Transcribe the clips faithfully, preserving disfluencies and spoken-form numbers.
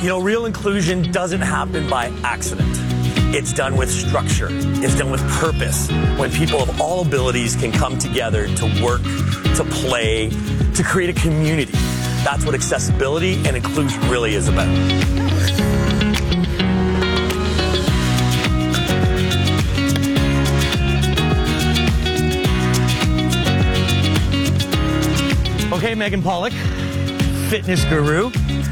You know, real inclusion doesn't happen by accident. It's done with structure. It's done with purpose. When people of all abilities can come together to work, to play, to create a community. That's what accessibility and inclusion really is about. Okay, Megan Pollock, fitness guru.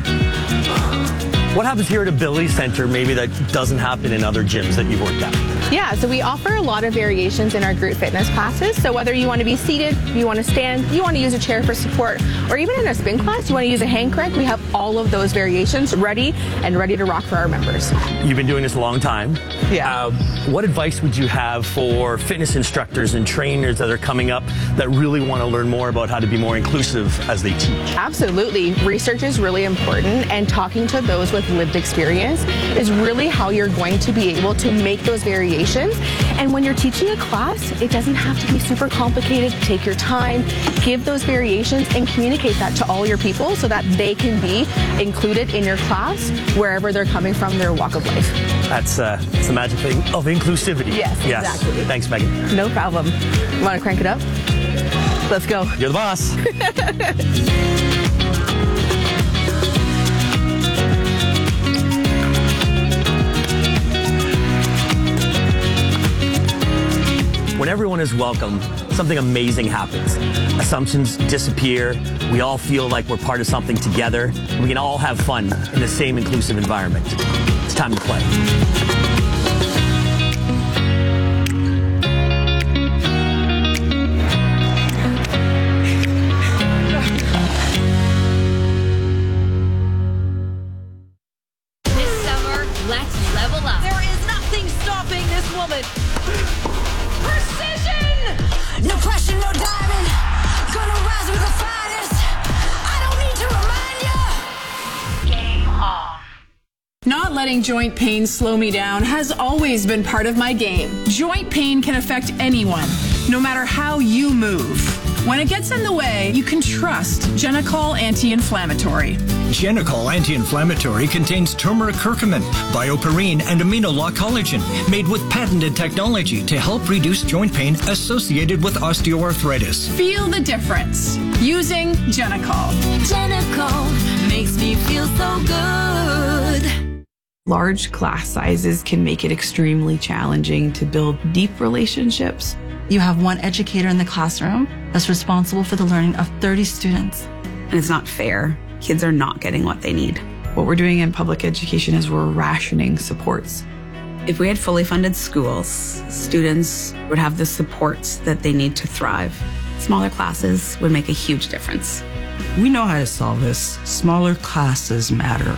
What happens here at Ability Center maybe that doesn't happen in other gyms that you've worked at? Yeah, so we offer a lot of variations in our group fitness classes. So whether you want to be seated, you want to stand, you want to use a chair for support, or even in a spin class, you want to use a hand crank, we have all of those variations ready and ready to rock for our members. You've been doing this a long time. Yeah. Uh, what advice would you have for fitness instructors and trainers that are coming up that really want to learn more about how to be more inclusive as they teach? Absolutely. Research is really important, and talking to those with lived experience is really how you're going to be able to make those variations. And when you're teaching a class, it doesn't have to be super complicated. Take your time, give those variations, and communicate that to all your people so that they can be included in your class wherever they're coming from, their walk of life. That's, uh, that's the magic thing of inclusivity. Yes, yes, exactly. Thanks, Megan. No problem. Want to crank it up? Let's go. You're the boss. When everyone is welcome, something amazing happens. Assumptions disappear. We all feel like we're part of something together. We can all have fun in the same inclusive environment. It's time to play. This summer, let's level up. There is nothing stopping this woman. Precision! No pressure, no diamond. Gonna rise with the finest. I don't need to remind you. Game on. Not letting joint pain slow me down has always been part of my game. Joint pain can affect anyone, no matter how you move. When it gets in the way, you can trust Genicol Anti-Inflammatory. Genicol Anti-Inflammatory contains turmeric curcumin, bioperine, and amino-lock collagen, made with patented technology to help reduce joint pain associated with osteoarthritis. Feel the difference using Genicol. Genicol makes me feel so good. Large class sizes can make it extremely challenging to build deep relationships. You have one educator in the classroom that's responsible for the learning of thirty students. And it's not fair. Kids are not getting what they need. What we're doing in public education is we're rationing supports. If we had fully funded schools, students would have the supports that they need to thrive. Smaller classes would make a huge difference. We know how to solve this. Smaller classes matter.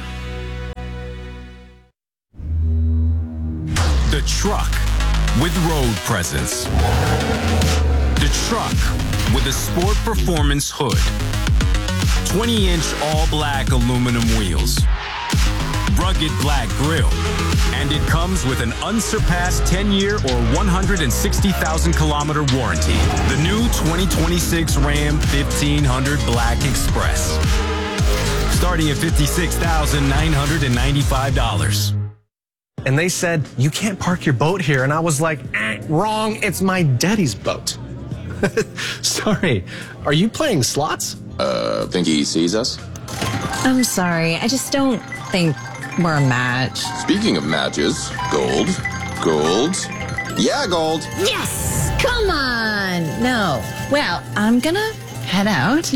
The truck with road presence. The truck with a sport performance hood. twenty inch all-black aluminum wheels. Rugged black grille. And it comes with an unsurpassed ten year or one hundred sixty thousand kilometer warranty. The new twenty twenty-six Ram fifteen hundred Black Express. Starting at fifty-six thousand nine hundred ninety-five dollars. And they said, you can't park your boat here. And I was like, eh, wrong, it's my daddy's boat. Sorry, are you playing slots? Uh, think he sees us? I'm sorry, I just don't think we're a match. Speaking of matches, gold, gold, yeah, gold. Yes, come on. No, well, I'm gonna head out. You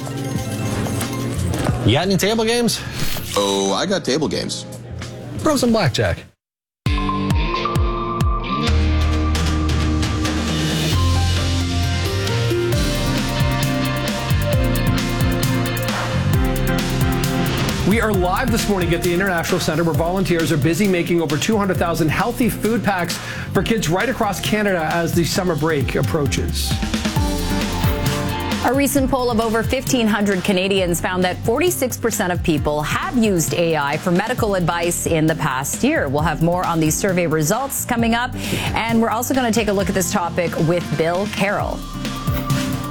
got any table games? Oh, I got table games. Throw some blackjack. We are live this morning at the International Center, where volunteers are busy making over two hundred thousand healthy food packs for kids right across Canada as the summer break approaches. A recent poll of over fifteen hundred Canadians found that forty-six percent of people have used A I for medical advice in the past year. We'll have more on these survey results coming up, and we're also going to take a look at this topic with Bill Carroll.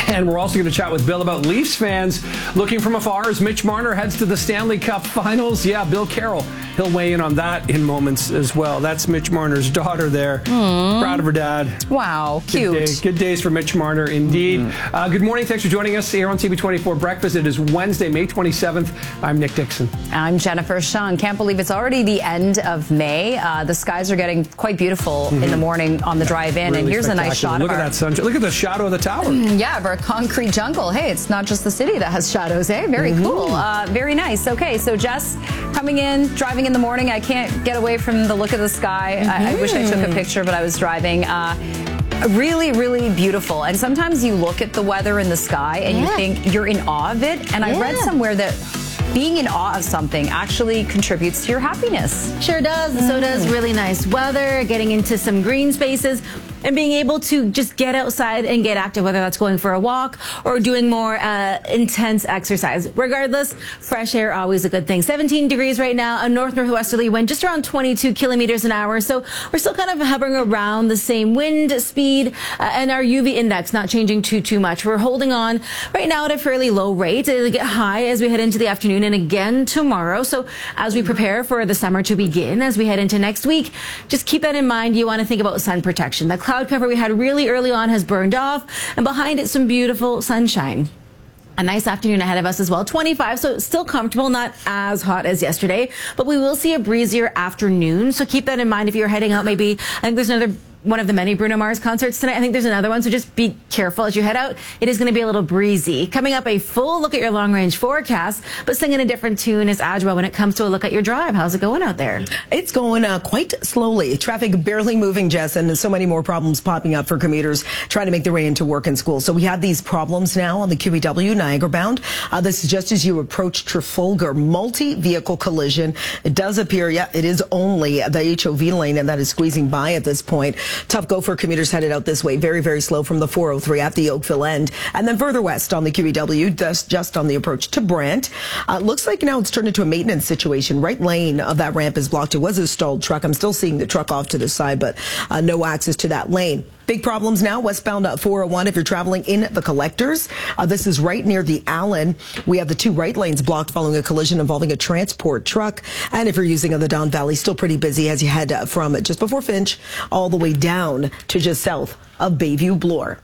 And we're also going to chat with Bill about Leafs fans looking from afar as Mitch Marner heads to the Stanley Cup Finals. Yeah, Bill Carroll, he'll weigh in on that in moments as well. That's Mitch Marner's daughter there. Aww. Proud of her dad. Wow, cute. Good, day. Good days for Mitch Marner, indeed. Mm-hmm. uh, good morning. Thanks for joining us here on C B twenty-four Breakfast. It is Wednesday, May twenty-seventh. I'm Nick Dixon. I'm Jennifer Shung. Can't believe it's already the end of May. Uh, the skies are getting quite beautiful mm-hmm. in the morning on the drive-in. Really and here's a nice shot Look of at our, that sunshine. Look at the shadow of the tower. Yeah, of our concrete jungle. Hey, it's not just the city that has shadows, eh? Very mm-hmm. cool. Uh, very nice. Okay, so Jess, coming in, driving in the morning. I can't get away from the look of the sky. Mm-hmm. I, I wish I took a picture, but I was driving. Uh, Really, really beautiful. And sometimes you look at the weather in the sky and yeah. you think you're in awe of it. And yeah. I read somewhere that being in awe of something actually contributes to your happiness. Sure does. Mm. So does really nice weather, getting into some green spaces, and being able to just get outside and get active, whether that's going for a walk or doing more uh, intense exercise. Regardless, fresh air, always a good thing. seventeen degrees right now, a north-northwesterly wind, just around twenty-two kilometers an hour. So we're still kind of hovering around the same wind speed, uh, and our U V index not changing too, too much. We're holding on right now at a fairly low rate. It'll get high as we head into the afternoon and again tomorrow. So as we prepare for the summer to begin, as we head into next week, just keep that in mind. You want to think about sun protection. The cloud cover we had really early on has burned off, and behind it some beautiful sunshine. A nice afternoon ahead of us as well. twenty-five, so still comfortable, not as hot as yesterday, but we will see a breezier afternoon. So keep that in mind if you're heading out. Maybe, I think there's another one of the many Bruno Mars concerts tonight. I think there's another one, so just be careful as you head out. It is going to be a little breezy. Coming up, a full look at your long-range forecast, but singing a different tune is Adjoa when it comes to a look at your drive. How's it going out there? It's going uh, quite slowly. Traffic barely moving, Jess, and so many more problems popping up for commuters trying to make their way into work and school. So we have these problems now on the Q E W Niagara bound. Uh, this is just as you approach Trafalgar. Multi-vehicle collision. It does appear, yeah, it is only the H O V lane, and that is squeezing by at this point. Tough go for commuters headed out this way. Very, very slow from the four oh three at the Oakville end. And then further west on the Q E W, just, just on the approach to Brant. Uh, looks like now it's turned into a maintenance situation. Right lane of that ramp is blocked. It was a stalled truck. I'm still seeing the truck off to the side, but uh, no access to that lane. Big problems now westbound at four oh one if you're traveling in the collectors. Uh, this is right near the Allen. We have the two right lanes blocked following a collision involving a transport truck. And if you're using the Don Valley, still pretty busy as you head uh, from just before Finch all the way down to just south of Bayview Bloor.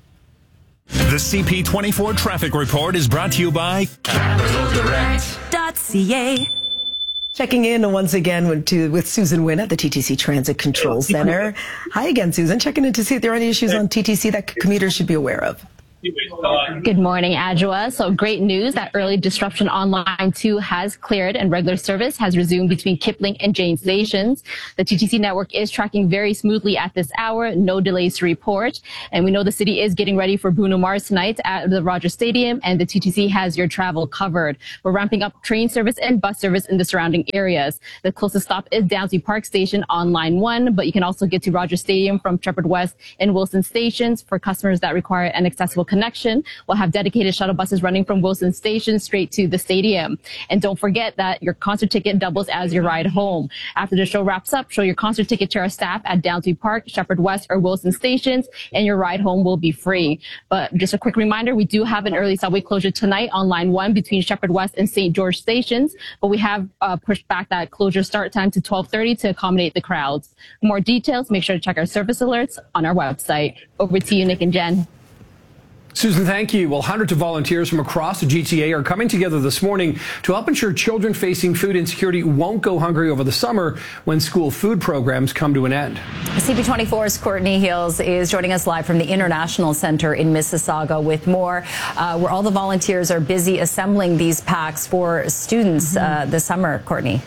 The C P twenty-four traffic report is brought to you by Capital Direct dot C A. Checking in once again with, to, with Susan Wynn at the T T C Transit Control Center. Hi again, Susan. Checking in to see if there are any issues on T T C that commuters should be aware of. Good morning, Adjoa. So great news that early disruption on line two has cleared and regular service has resumed between Kipling and Jane stations. The T T C network is tracking very smoothly at this hour. No delays to report. And we know the city is getting ready for Bruno Mars tonight at the Rogers Stadium, and the T T C has your travel covered. We're ramping up train service and bus service in the surrounding areas. The closest stop is Downsview Park Station on line one, but you can also get to Rogers Stadium from Shepherd West and Wilson stations. For customers that require an accessible connection, we'll have dedicated shuttle buses running from Wilson Station straight to the stadium. And don't forget that your concert ticket doubles as your ride home. After the show wraps up, show your concert ticket to our staff at Downsview Park, Shepherd West, or Wilson stations, and your ride home will be free. But just a quick reminder, we do have an early subway closure tonight on line one between Shepherd West and Saint George stations, but we have uh, pushed back that closure start time to twelve thirty to accommodate the crowds. For more details, make sure to check our service alerts on our website. Over to you, Nick and Jen. Susan, thank you. Well, hundreds of volunteers from across the G T A are coming together this morning to help ensure children facing food insecurity won't go hungry over the summer when school food programs come to an end. C B twenty-four's Courtney Hills is joining us live from the International Center in Mississauga with more, uh, where all the volunteers are busy assembling these packs for students uh, this summer. Courtney.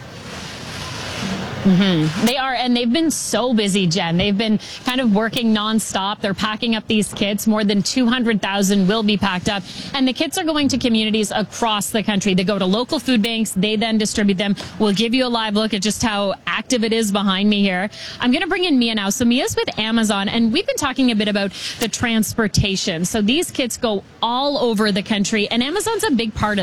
Mm-hmm. They are, and they've been so busy, Jen. They've been kind of working nonstop. They're packing up these kits. More than two hundred thousand will be packed up. And the kits are going to communities across the country. They go to local food banks. They then distribute them. We'll give you a live look at just how active it is behind me here. I'm going to bring in Mia now. So Mia's with Amazon, and we've been talking a bit about the transportation. So these kits go all over the country, and Amazon's a big part of that.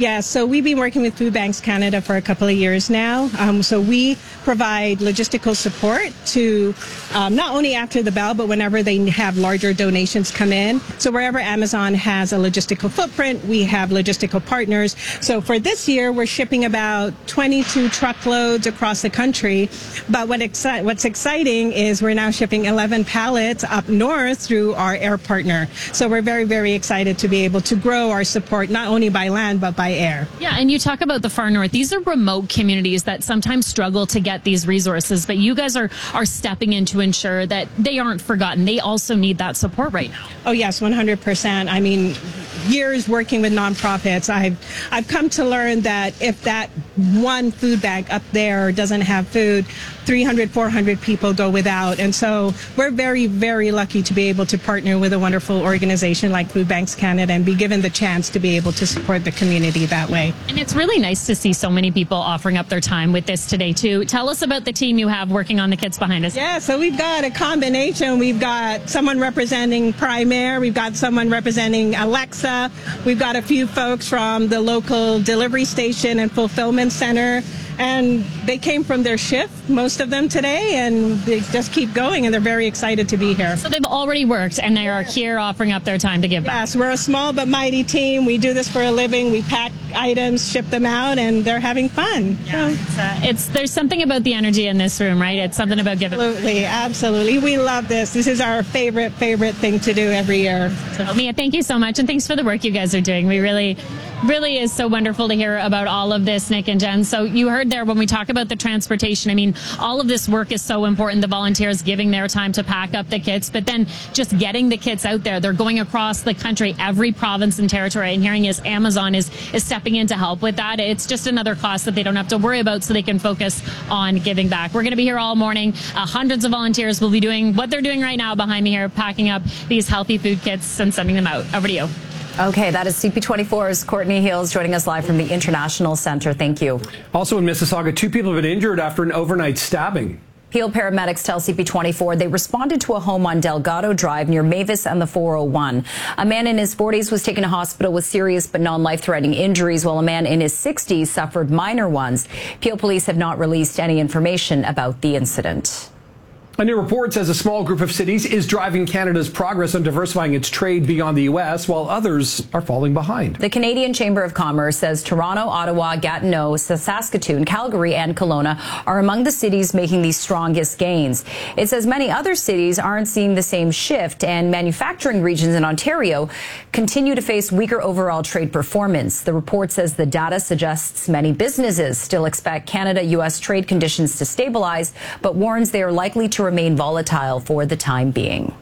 Yeah, so we've been working with Food Banks Canada for a couple of years now. Um, so we provide logistical support to um, not only after the bell, but whenever they have larger donations come in. So wherever Amazon has a logistical footprint, we have logistical partners. So for this year, we're shipping about twenty-two truckloads across the country. But what exci- what's exciting is we're now shipping eleven pallets up north through our air partner. So we're very, very excited to be able to grow our support not only by land, but by air. Yeah, and you talk about the far north. These are remote communities that sometimes struggle to get these resources, but you guys are, are stepping in to ensure that they aren't forgotten. They also need that support right now. Oh, yes, one hundred percent. I mean, years working with nonprofits, I've, I've come to learn that if that one food bank up there doesn't have food, three hundred, four hundred people go without. And so we're very, very lucky to be able to partner with a wonderful organization like Food Banks Canada and be given the chance to be able to support the community that way. And it's really nice to see so many people offering up their time with this today, too. Tell us about the team you have working on the kits behind us. Yeah, so we've got a combination. We've got someone representing Prime Air. We've got someone representing Alexa. We've got a few folks from the local delivery station and fulfillment center. And they came from their shift, most of them today, and they just keep going, and they're very excited to be here. So they've already worked, and they are here offering up their time to give back. Yes, we're a small but mighty team. We do this for a living. We pack items, ship them out, and they're having fun. Yeah, so. it's, uh, it's there's something about the energy in this room, right? It's something about giving. Absolutely, absolutely. We love this. This is our favorite, favorite thing to do every year. So, Mia, thank you so much, and thanks for the work you guys are doing. We really, really is so wonderful to hear about all of this, Nick and Jen. So you heard there when we talk about the transportation, I mean, all of this work is so important. The volunteers giving their time to pack up the kits, but then just getting the kits out there. They're going across the country, every province and territory, and hearing is Amazon is, is stepping in to help with that. It's just another cost that they don't have to worry about, so they can focus on giving back. We're going to be here all morning. Uh, hundreds of volunteers will be doing what they're doing right now behind me here, packing up these healthy food kits and sending them out. Over to you. Okay, that is C P twenty-four's Courtney Hills joining us live from the International Center. Thank you. Also in Mississauga, two people have been injured after an overnight stabbing. Peel paramedics tell C P twenty-four they responded to a home on Delgado Drive near Mavis and the four oh one. A man in his forties was taken to hospital with serious but non-life-threatening injuries, while a man in his sixties suffered minor ones. Peel police have not released any information about the incident. A new report says a small group of cities is driving Canada's progress on diversifying its trade beyond the U S, while others are falling behind. The Canadian Chamber of Commerce says Toronto, Ottawa, Gatineau, Saskatoon, Calgary, and Kelowna are among the cities making the strongest gains. It says many other cities aren't seeing the same shift, and manufacturing regions in Ontario continue to face weaker overall trade performance. The report says the data suggests many businesses still expect Canada-U S trade conditions to stabilize, but warns they are likely to remain volatile for the time being.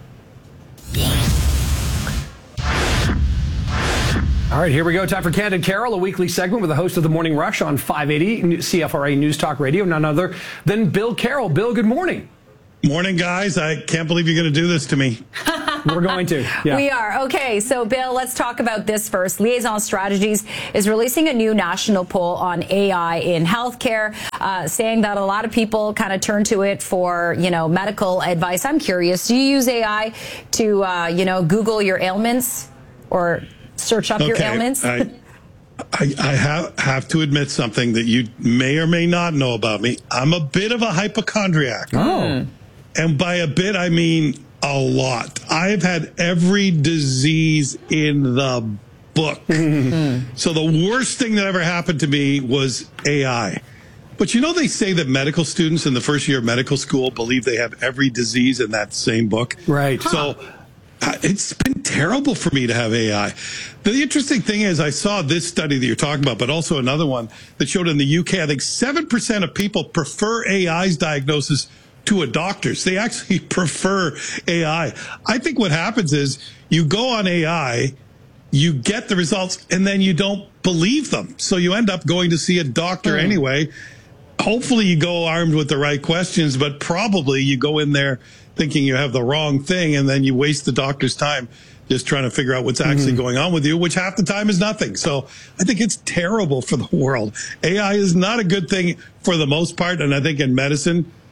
All right, here we go. Time for Candid Carol, a weekly segment with the host of the Morning Rush on five eighty C F R A News Talk Radio, none other than Bill Carroll. Bill, good morning. Morning, guys. I can't believe you're going to do this to me. We're going to. Yeah. We are. Okay, so Bill, let's talk about this first. Liaison Strategies is releasing a new national poll on A I in healthcare, uh, saying that a lot of people kind of turn to it for, you know, medical advice. I'm curious, do you use A I to, uh, you know, Google your ailments or search up okay. your ailments? I, I, I have, have to admit something that you may or may not know about me. I'm a bit of a hypochondriac. Oh. And by a bit, I mean a lot. I've had every disease in the book. So the worst thing that ever happened to me was A I. But you know, they say that medical students in the first year of medical school believe they have every disease in that same book. Right. So uh, it's been terrible for me to have A I. The interesting thing is I saw this study that you're talking about, but also another one that showed in the U K, I think seven percent of people prefer A I's diagnosis to a doctor's. They actually prefer A I. I think what happens is you go on A I, you get the results, and then you don't believe them. So you end up going to see a doctor mm. anyway. Hopefully you go armed with the right questions, but probably you go in there thinking you have the wrong thing, and then you waste the doctor's time just trying to figure out what's actually mm-hmm. going on with you, which half the time is nothing. So I think it's terrible for the world. A I is not a good thing for the most part, and I think in medicine,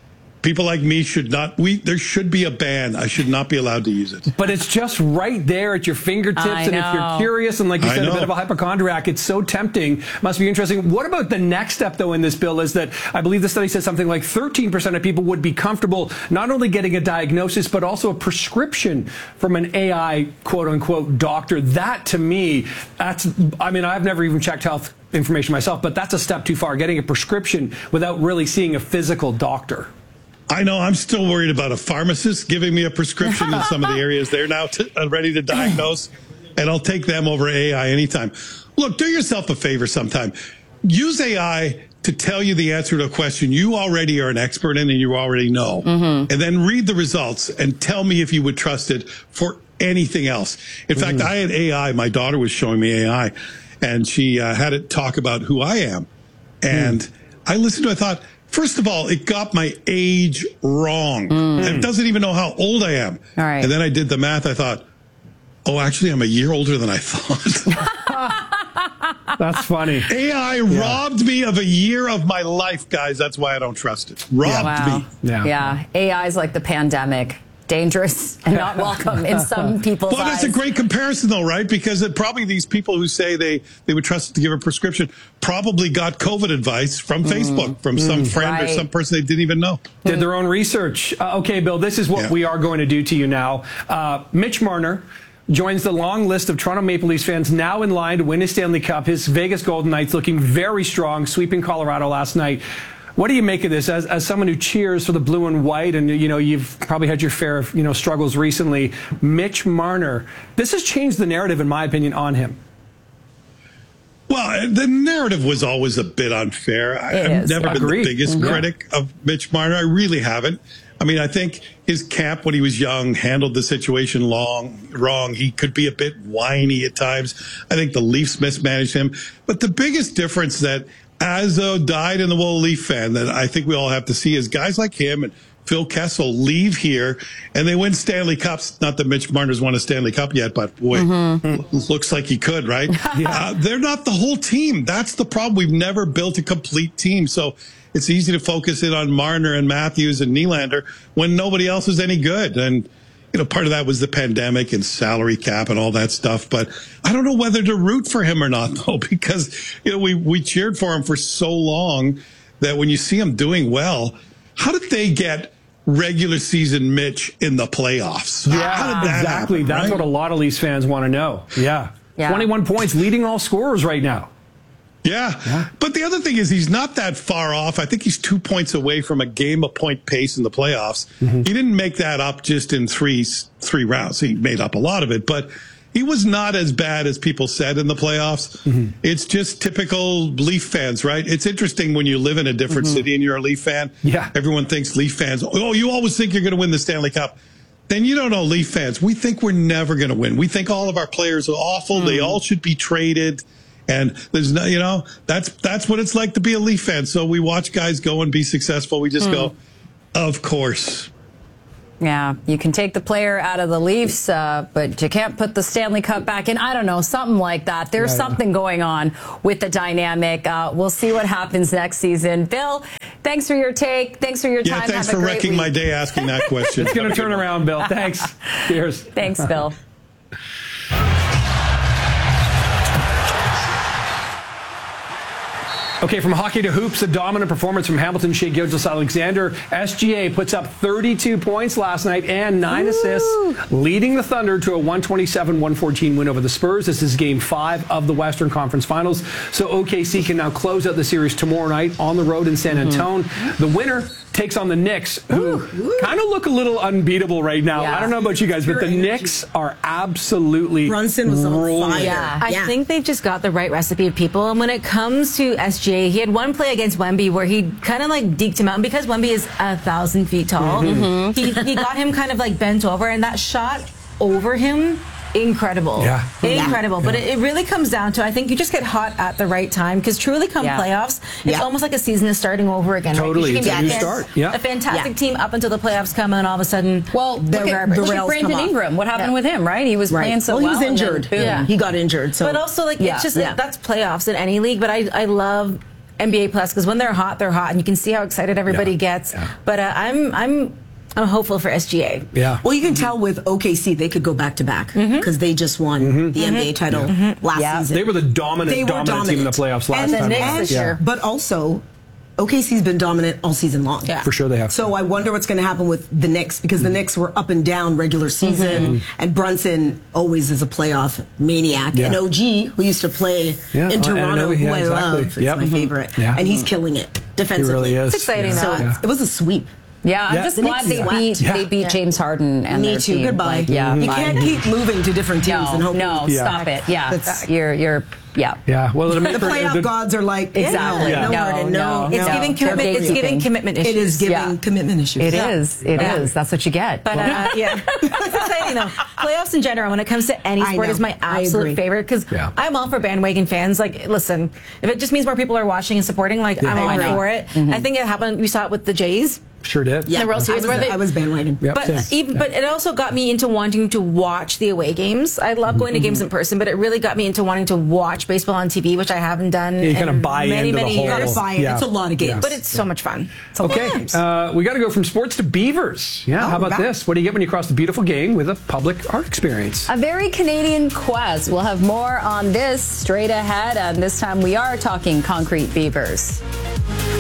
people like me should not, we, there should be a ban. I should not be allowed to use it. But it's just right there at your fingertips. I And if know. you're curious and, like you I said, a know. bit of a hypochondriac, it's so tempting. Must be interesting. What about the next step, though, in this bill is that I believe the study says something like thirteen percent of people would be comfortable not only getting a diagnosis, but also a prescription from an A I, quote unquote, doctor. That, to me, that's, I mean, I've never even checked health information myself, but that's a step too far, getting a prescription without really seeing a physical doctor. I know. I'm still worried about a pharmacist giving me a prescription in some of the areas they're now t- uh, ready to diagnose, and I'll take them over A I anytime. Look, do yourself a favor sometime. Use A I to tell you the answer to a question you already are an expert in and you already know, Mm-hmm. and then read the results and tell me if you would trust it for anything else. In fact, I had A I. My daughter was showing me A I, and she uh, had it talk about who I am, and mm. I listened to it. I thought, first of all, it got my age wrong. Mm. It doesn't even know how old I am. All right. And then I did the math. I thought, oh, actually, I'm a year older than I thought. That's funny. A I yeah. robbed me of a year of my life, guys. That's why I don't trust it. Robbed wow. me. Yeah. yeah. A I is like the pandemic. Dangerous and not welcome in some people's Well, eyes. that's a great comparison, though, right? Because it, probably these people who say they, they would trust it to give a prescription probably got COVID advice from mm. Facebook, from mm. some friend right. or some person they didn't even know. Did their own research. Uh, okay, Bill, this is what yeah. we are going to do to you now. Uh, Mitch Marner joins the long list of Toronto Maple Leafs fans now in line to win a Stanley Cup. His Vegas Golden Knights looking very strong, sweeping Colorado last night. What do you make of this as, as someone who cheers for the blue and white, and you know you've probably had your fair of you know struggles recently? Mitch Marner, this has changed the narrative, in my opinion, on him. Well, the narrative was always a bit unfair. I, I've is. never Agreed. been the biggest Yeah. critic of Mitch Marner. I really haven't. I mean, I think his camp when he was young handled the situation long, wrong. He could be a bit whiny at times. I think the Leafs mismanaged him. But the biggest difference that as a dyed-in-the-wool Leaf fan that I think we all have to see is guys like him and Phil Kessel leave here and they win Stanley Cups. Not that Mitch Marner's won a Stanley Cup yet, but boy, mm-hmm. looks like he could, right? yeah. uh, they're not the whole team. That's the problem. We've never built a complete team. So it's easy to focus in on Marner and Matthews and Nylander when nobody else is any good. And you know, part of that was the pandemic and salary cap and all that stuff. But I don't know whether to root for him or not, though, because, you know, we, we cheered for him for so long that when you see him doing well, how did they get regular season Mitch in the playoffs? Yeah, how did that exactly. happen, That's right? what a lot of Leafs fans want to know. Yeah. Yeah. twenty-one points, leading all scorers right now. Yeah. yeah. But the other thing is he's not that far off. I think he's two points away from a game a point pace in the playoffs. Mm-hmm. He didn't make that up just in three three rounds. He made up a lot of it, but he was not as bad as people said in the playoffs. Mm-hmm. It's just typical Leaf fans, right? It's interesting when you live in a different mm-hmm. city and you're a Leaf fan. Yeah. Everyone thinks Leaf fans, oh, you always think you're going to win the Stanley Cup. Then you don't know Leaf fans. We think we're never going to win. We think all of our players are awful. Mm-hmm. They all should be traded. And there's no, you know, that's that's what it's like to be a Leaf fan. So we watch guys go and be successful. We just mm. go, of course. Yeah, you can take the player out of the Leafs, uh, but you can't put the Stanley Cup back in. I don't know, something like that. There's yeah, something yeah. going on with the dynamic. Uh, we'll see what happens next season. Bill, thanks for your take. Thanks for your yeah, time. Thanks Have for a great wrecking week. my day asking that question. It's going to turn around, Bill. Thanks. Cheers. Thanks, Bill. Okay, from hockey to hoops, a dominant performance from Hamilton Shea Gilgeous-Alexander. S G A puts up thirty-two points last night and nine Ooh. assists, leading the Thunder to a one twenty-seven one fourteen win over the Spurs. This is game five of the Western Conference Finals. So O K C can now close out the series tomorrow night on the road in San Antone. Mm-hmm. The winner takes on the Knicks, who kind of look a little unbeatable right now. Yeah. I don't know about you guys, but the Knicks are absolutely Brunson was rolling. on fire. Yeah, I yeah. think they've just got the right recipe of people. And when it comes to S G A, he had one play against Wemby where he kind of like deked him out. And because Wemby is a thousand feet tall, mm-hmm. he, he got him kind of like bent over, and that shot over him, incredible. Yeah. Incredible. Yeah. But it, it really comes down to, I think you just get hot at the right time, because truly come yeah. playoffs, it's yeah. almost like a season is starting over again. Totally. Right? It's a new get start. Yeah. a fantastic yeah. team up until the playoffs come, and all of a sudden, well, the, look at, the look at rails Brandon come off. Ingram. What happened yeah. with him, right? He was right. playing so well. well. He was injured. Then, yeah. He got injured. So. But also, like, yeah. it's just, yeah. that's playoffs in any league, but I, I love N B A Plus because when they're hot, they're hot, and you can see how excited everybody Yeah. gets. Yeah. But uh, I'm I'm I'm hopeful for S G A. Yeah. Well, you can tell with O K C they could go back to back because they just won the N B A title last Yeah. season. They were the dominant, They were dominant, team in the playoffs last and time. the Knicks around. this Yeah. year. But also, O K C's been dominant all season long. Yeah. For sure they have. So I wonder what's going to happen with the Knicks because the Knicks were up and down regular season, and Brunson always is a playoff maniac. Yeah. And O G, who used to play Yeah, in uh, Toronto, Anunoby, who yeah, I exactly. love, it's Yep. my favorite, Yeah. and he's killing it defensively. He really is. It's exciting, Yeah. though. So Yeah. it was a sweep. Yeah, I'm Yeah. just The glad Knicks they swept. beat Yeah. they beat James Harden and Me their too. team. Goodbye. Like, yeah, You bye. can't keep moving to different teams No, and hope. no, Yeah. stop it. Yeah, That's- you're you're yeah. Yeah. Well, it'll The make for- playoff the- gods are like Exactly. Yeah, no, Yeah. no, Harden, no, No, It's no. giving They're commitment. It's gatekeeping. giving commitment issues. It is giving Yeah. commitment issues. It Yeah. is. It is. Yeah. That's what you get. But uh, yeah, it's exciting though. Playoffs in general, when it comes to any I sport, know. is my I absolute agree. favorite because Yeah. I'm all for bandwagon fans. Like, listen, if it just means more people are watching and supporting, like I'm Yeah. all I know. for it. I think it happened. We saw it with the Jays. Sure did. Yeah, The World Series I was, where they- I was bandwagon. Yep, But same. even, Yeah. but it also got me into wanting to watch the away games. I love going to games in person, but it really got me into wanting to watch baseball on T V, which I haven't done. Yeah, you in kinda buy many, into the many whole- years. Buy it. Yeah. It's a lot of games. Yeah. But it's so much fun. It's a lot of Okay, games. uh, we got to go from sports to beavers. Yeah, Oh, how about we're back. this? What do you get when you cross the beautiful game with a public art experience? A very Canadian quest. We'll have more on this straight ahead, and this time we are talking concrete beavers.